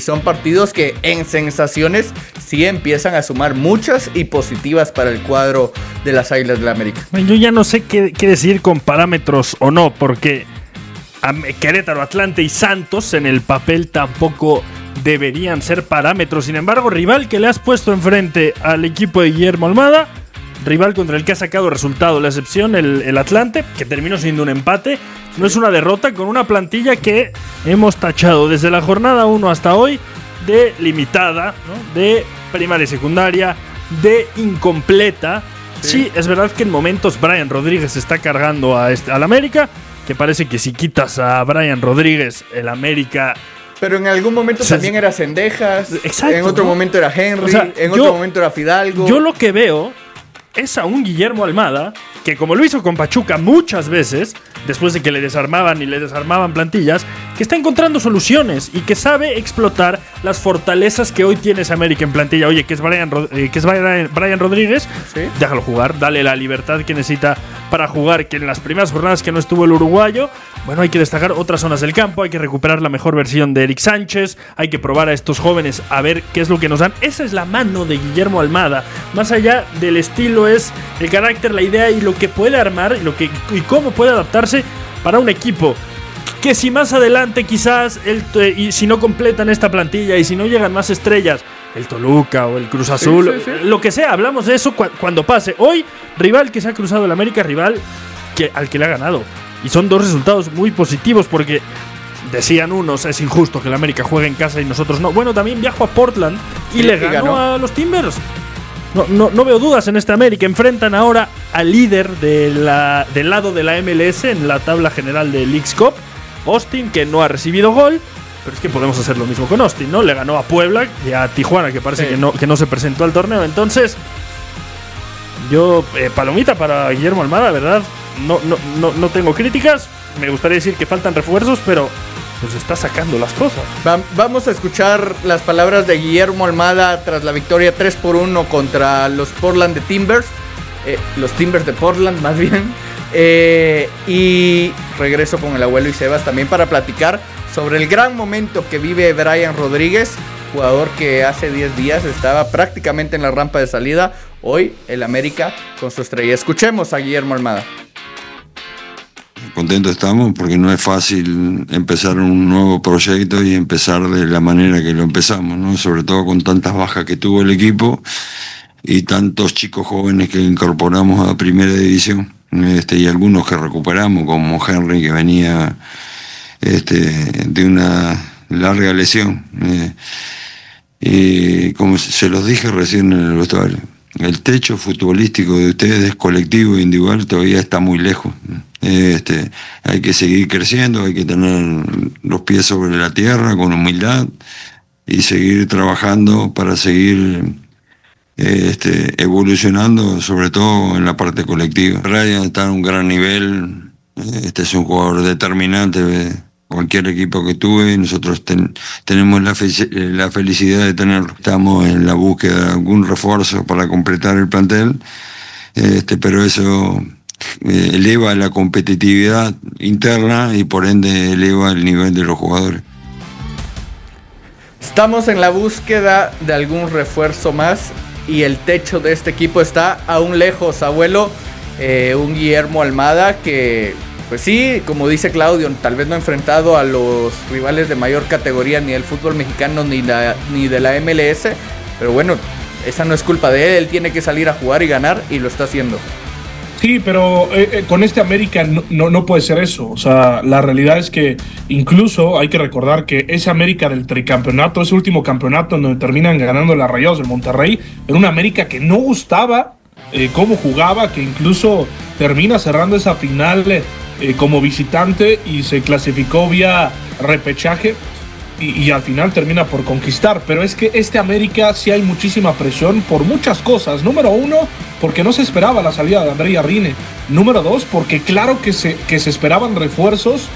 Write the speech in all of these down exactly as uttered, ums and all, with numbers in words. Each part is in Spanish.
son partidos que en sensaciones sí empiezan a sumar muchas y positivas para el cuadro de las Águilas del América. Yo ya no sé qué, qué decir con parámetros o no, porque Querétaro, Atlante y Santos en el papel tampoco deberían ser parámetros. Sin embargo, rival que le has puesto enfrente al equipo de Guillermo Almada, rival contra el que ha sacado resultado, la excepción, el, el Atlante, que terminó siendo un empate. No es una derrota, con una plantilla que hemos tachado desde la jornada uno hasta hoy de limitada, ¿no? De primaria y secundaria, de incompleta. Sí. Sí, es verdad que en momentos Brian Rodríguez está cargando a este, al América, que parece que si quitas a Brian Rodríguez, el América... Pero en algún momento o sea, también era Cendejas, exacto, en otro ¿no? momento era Henry, o sea, en yo, otro momento era Fidalgo. Yo lo que veo es a un Guillermo Almada que, como lo hizo con Pachuca muchas veces, después de que le desarmaban y le desarmaban plantillas, que está encontrando soluciones y que sabe explotar las fortalezas que hoy tiene esa América en plantilla. Oye, que es Brian, eh, que es Brian, Brian Rodríguez, ¿sí? Déjalo jugar, dale la libertad que necesita para jugar, que en las primeras jornadas que no estuvo el uruguayo, bueno, hay que destacar otras zonas del campo, hay que recuperar la mejor versión de Eric Sánchez, hay que probar a estos jóvenes a ver qué es lo que nos dan. Esa es la mano de Guillermo Almada. Más allá del estilo es el carácter, la idea y lo que puede armar y, lo que, y cómo puede adaptarse para un equipo que si más adelante quizás el, y si no completan esta plantilla y si no llegan más estrellas, el Toluca o el Cruz Azul, sí, sí, sí. lo que sea, hablamos de eso cu- cuando pase. Hoy, rival que se ha cruzado el América, rival que, al que le ha ganado. Y son dos resultados muy positivos porque decían unos, es injusto que el América juegue en casa y nosotros no. Bueno, también viajó a Portland y sí, le ganó, ganó a los Timbers. No, no, no veo dudas en este América. Enfrentan ahora al líder de la, del lado de la M L S en la tabla general de Leagues Cup, Austin, que no ha recibido gol. Pero es que podemos hacer lo mismo con Austin, ¿no? Le ganó a Puebla y a Tijuana, que parece sí. que, no, que no se presentó al torneo. Entonces, yo, eh, palomita para Guillermo Almada, ¿verdad? No, no, no, no tengo críticas. Me gustaría decir que faltan refuerzos, pero pues está sacando las cosas. Va, vamos a escuchar las palabras de Guillermo Almada tras la victoria tres por uno contra los Portland de Timbers. Eh, los Timbers de Portland, más bien. Eh, y regreso con el abuelo y Sebas también para platicar sobre el gran momento que vive Brian Rodríguez, jugador que hace diez días estaba prácticamente en la rampa de salida. Hoy el América con su estrella. Escuchemos a Guillermo Almada. Contentos estamos porque no es fácil empezar un nuevo proyecto y empezar de la manera que lo empezamos, ¿no? Sobre todo con tantas bajas que tuvo el equipo y tantos chicos jóvenes que incorporamos a primera división, este, y algunos que recuperamos, como Henry, que venía este, de una larga lesión. Eh, y como se los dije recién en el vestuario, el techo futbolístico de ustedes, colectivo e individual, todavía está muy lejos. Este, hay que seguir creciendo, hay que tener los pies sobre la tierra con humildad y seguir trabajando para seguir este, evolucionando, sobre todo en la parte colectiva. Ryan está en un gran nivel, este es un jugador determinante de cualquier equipo que tuve, nosotros ten, tenemos la, fe, la felicidad de tenerlo. Estamos en la búsqueda de algún refuerzo para completar el plantel, este, pero eso eh, eleva la competitividad interna y por ende eleva el nivel de los jugadores. Estamos en la búsqueda de algún refuerzo más y el techo de este equipo está aún lejos, abuelo. Eh, un Guillermo Almada que, pues sí, como dice Claudio, tal vez no ha enfrentado a los rivales de mayor categoría ni del fútbol mexicano ni, la, ni de la M L S, pero bueno, esa no es culpa de él, él tiene que salir a jugar y ganar y lo está haciendo. Sí, pero eh, eh, con este América no, no, no puede ser eso. O sea, la realidad es que incluso hay que recordar que ese América del tricampeonato, ese último campeonato en donde terminan ganando las Rayados del Monterrey, era una América que no gustaba eh, cómo jugaba, que incluso termina cerrando esa final eh, como visitante y se clasificó vía repechaje. Y, y al final termina por conquistar, pero es que este América sí hay muchísima presión por muchas cosas. Número uno, porque no se esperaba la salida de André Jardine. Número dos, porque claro que se, que se esperaban refuerzos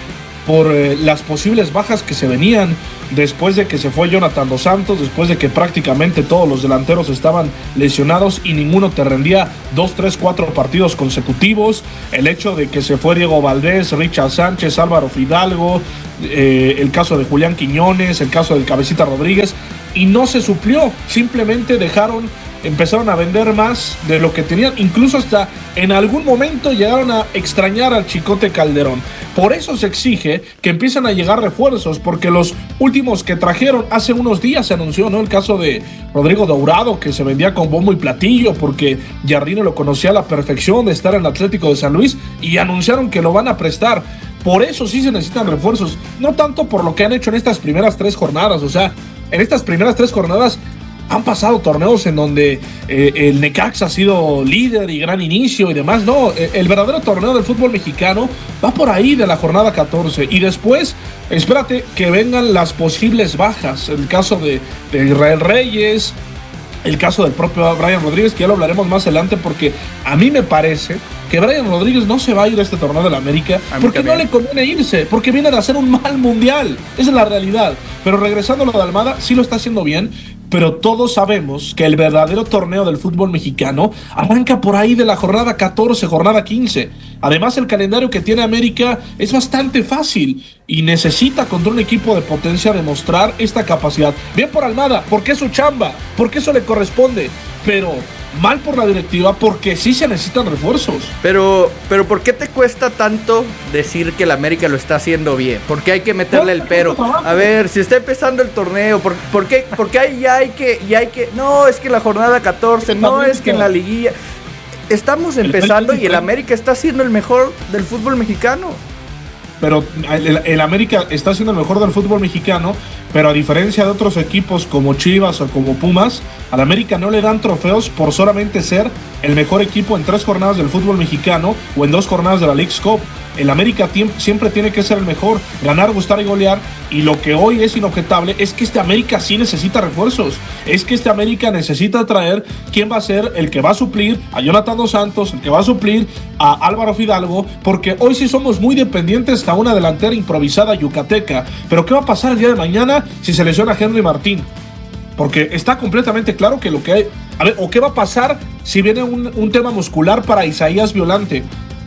por eh, las posibles bajas que se venían después de que se fue Jonathan Dos Santos, después de que prácticamente todos los delanteros estaban lesionados y ninguno te rendía dos, tres, cuatro partidos consecutivos. El hecho de que se fue Diego Valdés, Richard Sánchez, Álvaro Fidalgo, eh, el caso de Julián Quiñones, el caso del Cabecita Rodríguez, y no se suplió, simplemente dejaron, empezaron a vender más de lo que tenían, incluso hasta en algún momento llegaron a extrañar al Chicote Calderón. Por eso se exige que empiecen a llegar refuerzos, porque los últimos que trajeron hace unos días se anunció, ¿no? El caso de Rodrigo Dourado, que se vendía con bombo y platillo porque Jardine lo conocía a la perfección de estar en el Atlético de San Luis, y anunciaron que lo van a prestar. Por eso sí se necesitan refuerzos, no tanto por lo que han hecho en estas primeras tres jornadas. O sea, en estas primeras tres jornadas han pasado torneos en donde eh, el Necaxa ha sido líder y gran inicio y demás. No, el, el verdadero torneo del fútbol mexicano va por ahí de la jornada catorce. Y después, espérate que vengan las posibles bajas. El caso de, de Israel Reyes, el caso del propio Brian Rodríguez, que ya lo hablaremos más adelante, porque a mí me parece que Brian Rodríguez no se va a ir a este torneo de la América porque también no le conviene irse, porque viene de hacer un mal mundial. Esa es la realidad. Pero regresando a lo de Almada, sí lo está haciendo bien, pero todos sabemos que el verdadero torneo del fútbol mexicano arranca por ahí de la jornada catorce, jornada quince. Además, el calendario que tiene América es bastante fácil y necesita contra un equipo de potencia demostrar esta capacidad. Bien por Almada, porque es su chamba, porque eso le corresponde, pero mal por la directiva, porque sí se necesitan refuerzos. Pero, pero ¿por qué te cuesta tanto decir que el América lo está haciendo bien? ¿Por qué hay que meterle el pero? A ver, si está empezando el torneo, ¿por, por qué, por qué hay, ya hay que, ya hay que, no, es que la jornada catorce, no, es que en la liguilla. Estamos empezando y el América está siendo el mejor del fútbol mexicano. Pero el, el América está siendo el mejor del fútbol mexicano, pero a diferencia de otros equipos como Chivas o como Pumas, al América no le dan trofeos por solamente ser el mejor equipo en tres jornadas del fútbol mexicano o en dos jornadas de la Leagues Cup. El América siempre tiene que ser el mejor, ganar, gustar y golear, y lo que hoy es inobjetable es que este América sí necesita refuerzos, es que este América necesita traer quién va a ser el que va a suplir a Jonathan Dos Santos, el que va a suplir a Álvaro Fidalgo, porque hoy sí somos muy dependientes a una delantera improvisada yucateca. Pero ¿qué va a pasar el día de mañana si se lesiona Henry Martín? Porque está completamente claro que lo que hay... A ver, ¿o qué va a pasar si viene un, un tema muscular para Isaías Violante?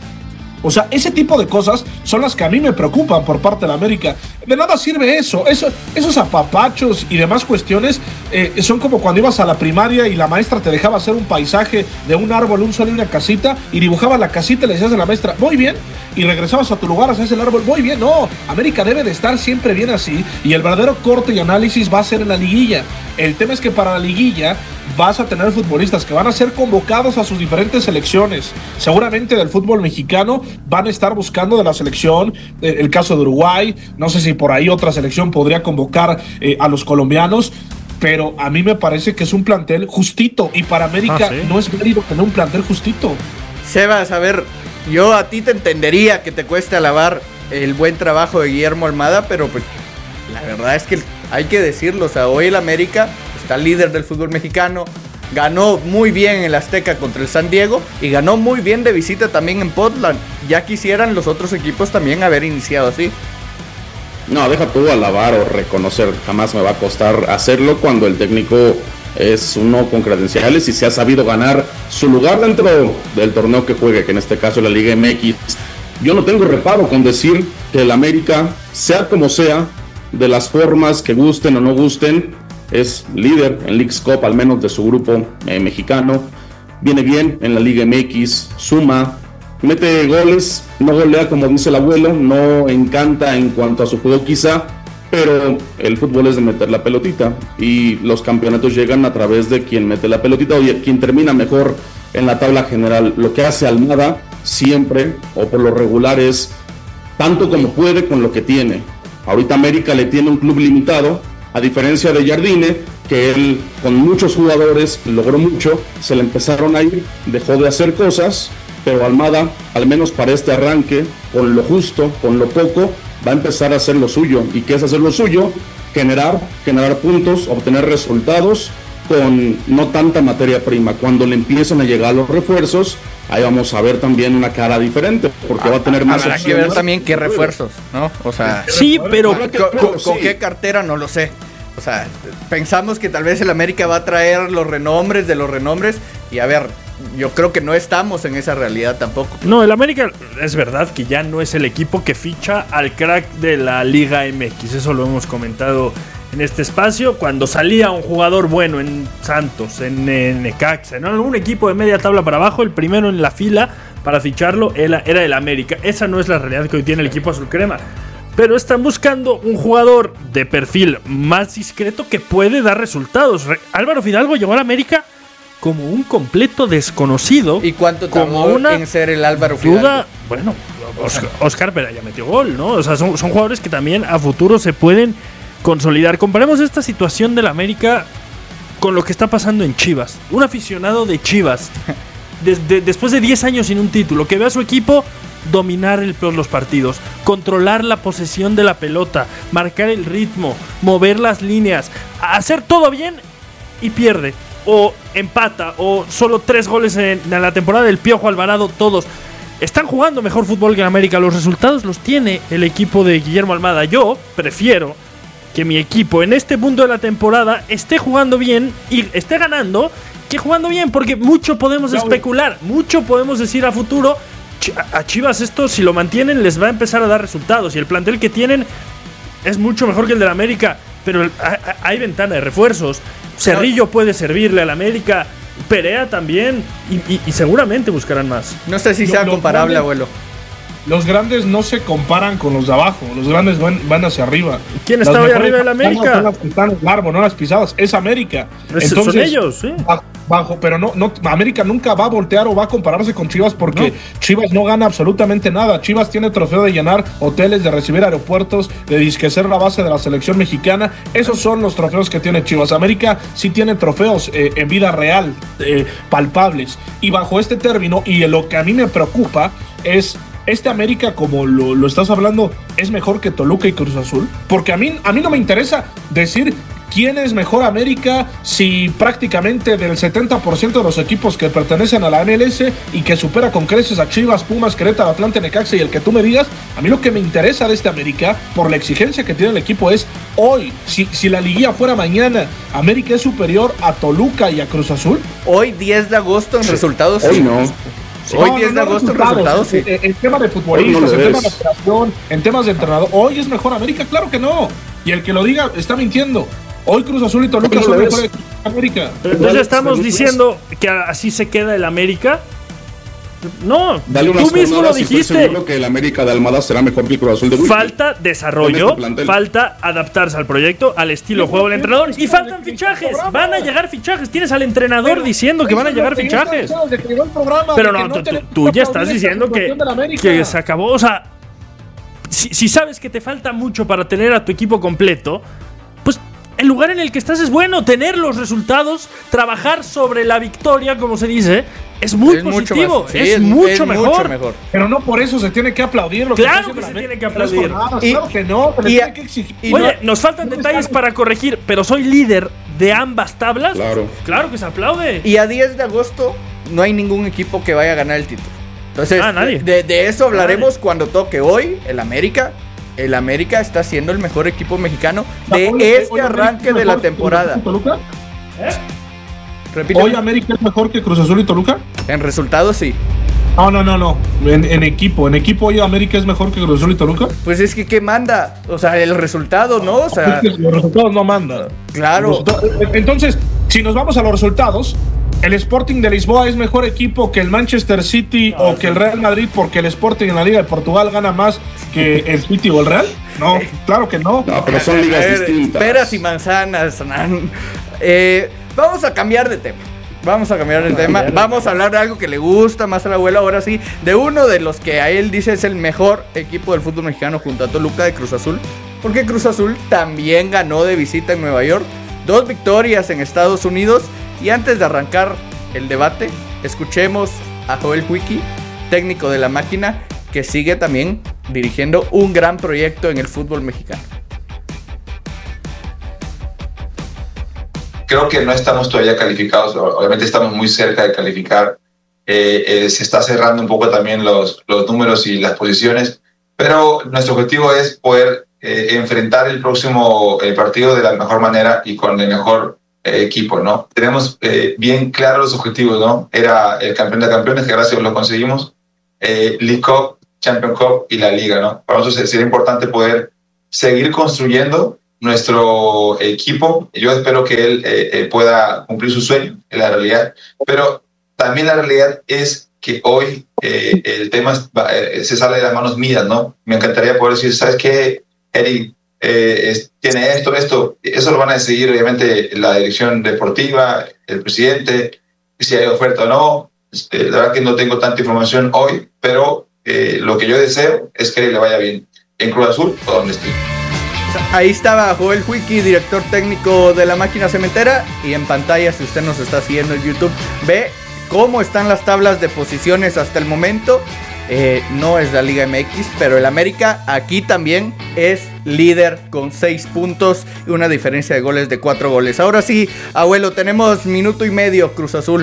O sea, ese tipo de cosas son las que a mí me preocupan por parte de la América. De nada sirve eso, eso esos apapachos y demás cuestiones eh, son como cuando ibas a la primaria y la maestra te dejaba hacer un paisaje de un árbol, un sol y una casita, y dibujabas la casita y le decías a la maestra, muy bien, y regresabas a tu lugar, hacías el árbol, muy bien. No, América debe de estar siempre bien así, y el verdadero corte y análisis va a ser en la liguilla. El tema es que para la liguilla vas a tener futbolistas que van a ser convocados a sus diferentes selecciones. Seguramente del fútbol mexicano van a estar buscando de la selección, eh, el caso de Uruguay, no sé si por ahí otra selección podría convocar eh, a los colombianos, pero a mí me parece que es un plantel justito, y para América ah, ¿sí? no es válido tener un plantel justito. Sebas, a ver, yo a ti te entendería que te cueste alabar el buen trabajo de Guillermo Almada, pero pues la verdad es que hay que decirlo, o sea, hoy el América está líder del fútbol mexicano, ganó muy bien en el Azteca contra el San Diego y ganó muy bien de visita también en Portland. Ya quisieran los otros equipos también haber iniciado así. No, deja tú alabar o reconocer, jamás me va a costar hacerlo cuando el técnico es uno con credenciales y se ha sabido ganar su lugar dentro del torneo que juegue, que en este caso es la Liga M X. Yo no tengo reparo con decir que el América, sea como sea, de las formas que gusten o no gusten, es líder en Leagues Cup, al menos de su grupo eh, mexicano, viene bien en la Liga M X, suma, mete goles, no golea como dice el abuelo, no encanta en cuanto a su juego quizá, pero el fútbol es de meter la pelotita y los campeonatos llegan a través de quien mete la pelotita o quien termina mejor en la tabla general. Lo que hace Almada siempre o por lo regular es tanto como puede con lo que tiene. Ahorita América le tiene un club limitado, a diferencia de Jardine, que él con muchos jugadores logró mucho, se le empezaron a ir, dejó de hacer cosas, pero Almada, al menos para este arranque, con lo justo, con lo poco, va a empezar a hacer lo suyo. ¿Y qué es hacer lo suyo? Generar, generar puntos, obtener resultados con no tanta materia prima. Cuando le empiezan a llegar los refuerzos, ahí vamos a ver también una cara diferente, porque va a tener más opciones. Habrá que ver también qué refuerzos, ¿no? O sea, sí, pero ¿con, con, con qué cartera? No lo sé. O sea, pensamos que tal vez el América va a traer los renombres de los renombres y a ver, yo creo que no estamos en esa realidad tampoco. No, el América es verdad que ya no es el equipo que ficha al crack de la Liga M X, eso lo hemos comentado en este espacio. Cuando salía un jugador bueno en Santos, en, en Necaxa, ¿no? En un equipo de media tabla para abajo, el primero en la fila para ficharlo era, era el América. Esa no es la realidad que hoy tiene el equipo azul crema. Pero están buscando un jugador de perfil más discreto que puede dar resultados. Álvaro Fidalgo llegó a la América como un completo desconocido. ¿Y cuánto tardó como una en ser el Álvaro Fidalgo? Duda, bueno, Oscar, Oscar Pera ya metió gol, ¿no? O sea, son, son jugadores que también a futuro se pueden consolidar. Comparemos esta situación del América con lo que está pasando en Chivas. Un aficionado de Chivas, desde, después de diez años sin un título, que ve a su equipo dominar el, los partidos, controlar la posesión de la pelota, marcar el ritmo, mover las líneas, hacer todo bien y pierde, o empata, o solo tres goles en, en la temporada del Piojo Alvarado. Todos están jugando mejor fútbol que en América. Los resultados los tiene el equipo de Guillermo Almada. Yo prefiero que mi equipo en este punto de la temporada esté jugando bien y esté ganando que jugando bien, porque mucho podemos especular, mucho podemos decir a futuro. A Chivas esto, si lo mantienen, les va a empezar a dar resultados, y el plantel que tienen es mucho mejor que el del América, pero hay ventana de refuerzos. Cerrillo puede servirle al América, Perea también, y, y, y seguramente buscarán más. No sé si sea Los comparable, grandes, abuelo. Los grandes no se comparan con los de abajo, los grandes van, van hacia arriba. ¿Quién está hoy arriba del América? Son las que están en el árbol, no las pisadas, es América. Es, Entonces, son ellos, sí. Bajo, pero no, no, América nunca va a voltear o va a compararse con Chivas, porque no. Chivas no gana absolutamente nada. Chivas tiene trofeo de llenar hoteles, de recibir aeropuertos, de disquecer la base de la selección mexicana. Esos son los trofeos que tiene Chivas. América sí tiene trofeos eh, en vida real, eh, palpables. Y bajo este término, y lo que a mí me preocupa es este América, como lo, lo estás hablando, es mejor que Toluca y Cruz Azul. Porque a mí, a mí no me interesa decir quién es mejor América si prácticamente del setenta por ciento de los equipos que pertenecen a la M L S y que supera con creces a Chivas, Pumas, Querétaro, Atlante, Necaxa y el que tú me digas. A mí lo que me interesa de este América, por la exigencia que tiene el equipo, es hoy, si, si la liguilla fuera mañana, ¿América es superior a Toluca y a Cruz Azul? Hoy diez de agosto en sí. Resultados. Hoy no. Sí. Hoy diez de agosto en resultados, sí. En, en tema de futbolistas, no en temas de operación, en temas de entrenador, ¿hoy es mejor América? Claro que no. Y el que lo diga está mintiendo. Hoy Cruz Azul y Toluca son mejores que América. Entonces estamos diciendo que así se queda el América. No, Dale tú mismo lo dijiste. Estoy seguro que el América de Almada será mejor que el Cruz Azul de Wiki. Falta desarrollo, este falta adaptarse al proyecto, al estilo de juego del entrenador, y faltan fichajes. Van a llegar fichajes. Tienes al entrenador pero diciendo que van a llegar fichajes. Pero no, tú, tú, tú ya estás diciendo que, que se acabó. O sea, si, si sabes que te falta mucho para tener a tu equipo completo, pues el lugar en el que estás es bueno, tener los resultados, trabajar sobre la victoria, como se dice, es muy es positivo, mucho más, sí, es, es, mucho, es mejor. mucho mejor. Pero no por eso se tiene que aplaudir lo claro que, que se tiene que aplaudir. No y, claro que no, pero y, tiene que exigir. Y Oye, no, nos faltan detalles está... para corregir, pero soy líder de ambas tablas. Claro. Claro que se aplaude. Y a diez de agosto no hay ningún equipo que vaya a ganar el título. Entonces, ah, nadie. De, de eso hablaremos nadie. Cuando toque hoy el América. El América está siendo el mejor equipo mexicano de oye, este oye, arranque de la temporada. ¿Toluca? ¿Eh? ¿Hoy América es mejor que Cruz Azul y Toluca? En resultados sí. No, no, no, no. En, en equipo. ¿En equipo hoy América es mejor que Cruz Azul y Toluca? Pues es que ¿qué manda? O sea, el resultado, ¿no? O sea, es que los resultados no mandan. Claro. Entonces, si nos vamos a los resultados, ¿el Sporting de Lisboa es mejor equipo que el Manchester City no, o sí. que el Real Madrid porque el Sporting en la Liga de Portugal gana más que el City o el Real? No, claro que no. No, pero son ligas ver, distintas. Peras y manzanas. Eh, vamos a cambiar de tema. Vamos a cambiar de tema. Vamos a hablar de algo que le gusta más al abuelo. Ahora sí, de uno de los que a él dice es el mejor equipo del fútbol mexicano junto a Toluca, de Cruz Azul. Porque Cruz Azul también ganó de visita en Nueva York. Dos victorias en Estados Unidos. Y antes de arrancar el debate, escuchemos a Joel Wiki, técnico de la máquina, que sigue también dirigiendo un gran proyecto en el fútbol mexicano. Creo que no estamos todavía calificados, obviamente estamos muy cerca de calificar, eh, eh, se está cerrando un poco también los, los números y las posiciones, pero nuestro objetivo es poder eh, enfrentar el próximo eh, partido de la mejor manera y con el mejor eh, equipo, ¿no? Tenemos eh, bien claros los objetivos, ¿no? Era el campeón de campeones, que gracias a Dios lo conseguimos, eh, League Cup, Champions Cup y la Liga, ¿no? Para nosotros sería importante poder seguir construyendo nuestro equipo. Yo espero que él eh, eh, pueda cumplir su sueño en la realidad, pero también la realidad es que hoy eh, el tema eh, se sale de las manos mías, ¿no? Me encantaría poder decir, ¿sabes qué, Eric? Eh, es, tiene esto, esto. Eso lo van a decidir, obviamente, la dirección deportiva, el presidente, si hay oferta o no. Este, la verdad que no tengo tanta información hoy, pero eh, lo que yo deseo es que le vaya bien en Cruz Azul o donde esté. Ahí estaba Joel Huiqui, director técnico de la Máquina Cementera, y en pantalla, si usted nos está siguiendo en YouTube, ve cómo están las tablas de posiciones hasta el momento. Eh, no es la Liga M X, pero el América aquí también es líder con seis puntos y una diferencia de goles de cuatro goles. Ahora sí, abuelo, tenemos minuto y medio. Cruz Azul.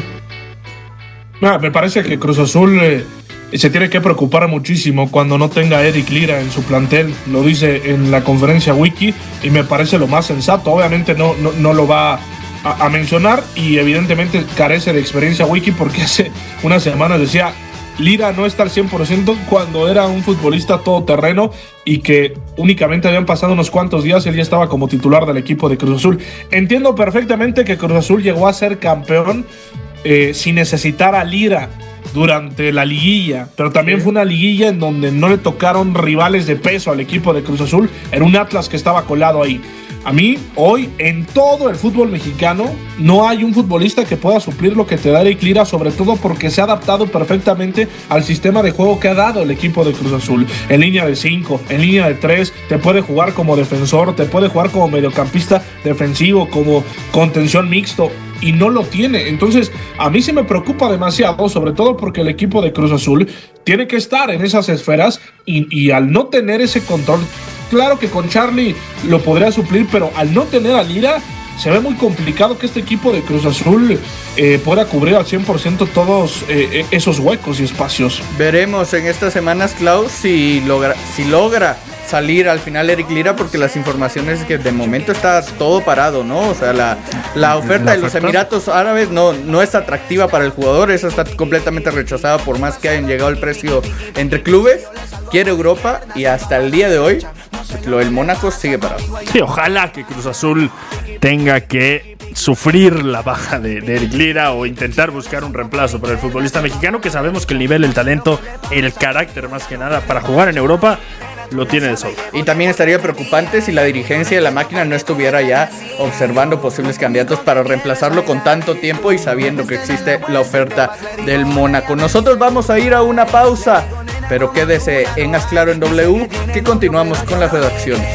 No, me parece que Cruz Azul eh, se tiene que preocupar muchísimo cuando no tenga a Eric Lira en su plantel. Lo dice en la conferencia Wiki y me parece lo más sensato. Obviamente no, no, no lo va a, a mencionar y evidentemente carece de experiencia Wiki, porque hace unas semanas decía Lira no está al cien por ciento cuando era un futbolista todoterreno y que únicamente habían pasado unos cuantos días, él ya estaba como titular del equipo de Cruz Azul. Entiendo perfectamente que Cruz Azul llegó a ser campeón eh, sin necesitar a Lira durante la liguilla, pero también fue una liguilla en donde no le tocaron rivales de peso al equipo de Cruz Azul. Era un Atlas que estaba colado ahí. A mí, hoy, en todo el fútbol mexicano, no hay un futbolista que pueda suplir lo que te da Eric Lira, sobre todo porque se ha adaptado perfectamente al sistema de juego que ha dado el equipo de Cruz Azul. En línea de cinco, en línea de tres, te puede jugar como defensor, te puede jugar como mediocampista defensivo, como contención mixto, y no lo tiene. Entonces, a mí sí me preocupa demasiado, sobre todo porque el equipo de Cruz Azul tiene que estar en esas esferas y, y al no tener ese control, claro que con Charlie lo podría suplir, pero al no tener a Lira, se ve muy complicado que este equipo de Cruz Azul eh, pueda cubrir al cien por ciento todos eh, esos huecos y espacios. Veremos en estas semanas, Klaus, si logra, si logra salir al final Eric Lira, porque las informaciones es que de momento está todo parado, ¿no? O sea, la, la oferta ¿La de los Emiratos Árabes no, no es atractiva para el jugador, esa está completamente rechazada por más que hayan llegado el precio entre clubes. Quiere Europa y hasta el día de hoy lo del Mónaco sigue parado. Sí, ojalá que Cruz Azul tenga que sufrir la baja de, de Eric Lira o intentar buscar un reemplazo para el futbolista mexicano, que sabemos que el nivel, el talento, el carácter más que nada para jugar en Europa lo tiene de sobra. Y también estaría preocupante si la dirigencia de la Máquina no estuviera ya observando posibles candidatos para reemplazarlo con tanto tiempo y sabiendo que existe la oferta del Mónaco. Nosotros vamos a ir a una pausa, pero quédese en Haz Claro en W, que continuamos con las redacciones.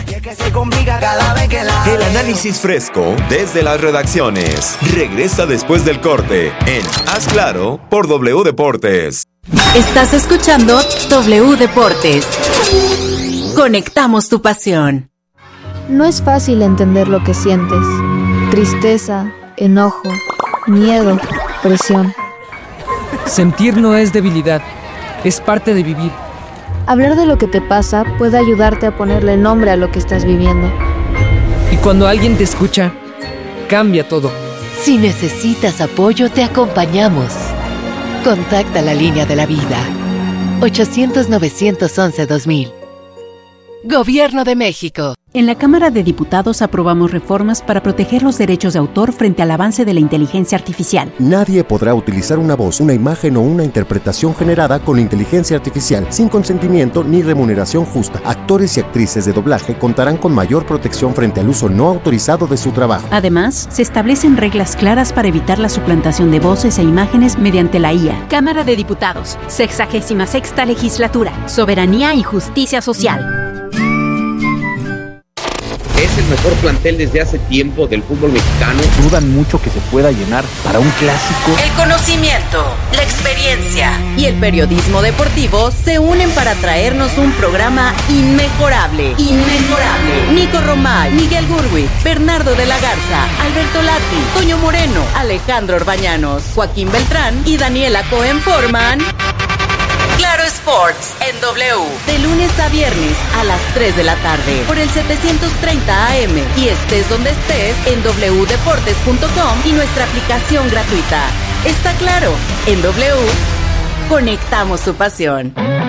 El análisis fresco desde las redacciones regresa después del corte en Haz Claro por W Deportes. Estás escuchando W Deportes. Conectamos tu pasión. No es fácil entender lo que sientes. Tristeza, enojo, miedo, presión. Sentir no es debilidad, es parte de vivir. Hablar de lo que te pasa puede ayudarte a ponerle nombre a lo que estás viviendo. Y cuando alguien te escucha, cambia todo. Si necesitas apoyo, te acompañamos. Contacta la línea de la vida. ochocientos, novecientos once, dos mil. Gobierno de México. En la Cámara de Diputados aprobamos reformas para proteger los derechos de autor frente al avance de la inteligencia artificial. Nadie podrá utilizar una voz, una imagen o una interpretación generada con inteligencia artificial sin consentimiento ni remuneración justa. Actores y actrices de doblaje contarán con mayor protección frente al uso no autorizado de su trabajo. Además, se establecen reglas claras para evitar la suplantación de voces e imágenes mediante la I A. Cámara de Diputados, sexagésima sexta legislatura, soberanía y justicia social. Es el mejor plantel desde hace tiempo del fútbol mexicano. Dudan mucho que se pueda llenar para un clásico. El conocimiento, la experiencia y el periodismo deportivo se unen para traernos un programa inmejorable. Inmejorable. Nico Romay, Miguel Gurwitz, Bernardo de la Garza, Alberto Lati, Toño Moreno, Alejandro Orbañanos, Joaquín Beltrán y Daniela Cohen forman Claro Sports en W, de lunes a viernes a las tres de la tarde por el setecientos treinta A M y estés donde estés en doble u deportes punto com y nuestra aplicación gratuita. Está claro, en W conectamos tu pasión.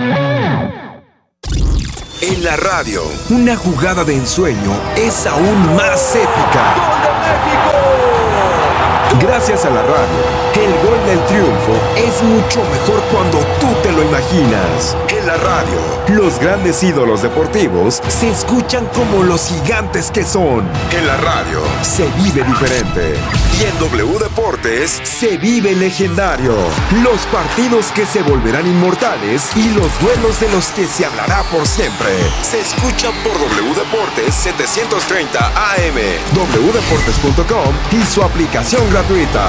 En la radio, una jugada de ensueño es aún más épica. Gracias a la radio, el gol del triunfo es mucho mejor cuando tú te lo imaginas. En la radio, los grandes ídolos deportivos se escuchan como los gigantes que son. En la radio, se vive diferente. Y en W Deportes, se vive legendario. Los partidos que se volverán inmortales y los duelos de los que se hablará por siempre. Se escuchan por W Deportes setecientos treinta A M, doble u deportes punto com y su aplicación gratuita.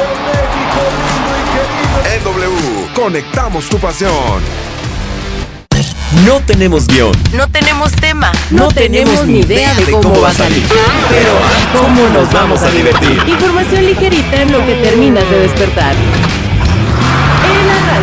En W, conectamos tu pasión. No tenemos guión. No tenemos tema. No, no tenemos ni idea de cómo, cómo va a salir. Pero, ¿cómo nos vamos a divertir? Información ligerita en lo que terminas de despertar.